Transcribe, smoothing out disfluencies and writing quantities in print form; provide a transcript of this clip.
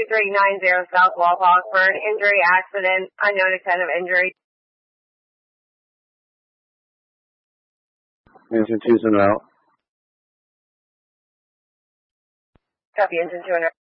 2390 South Walpole for an injury accident, unknown extent of injury. Engine 2's en route. Copy, engine 2 en route.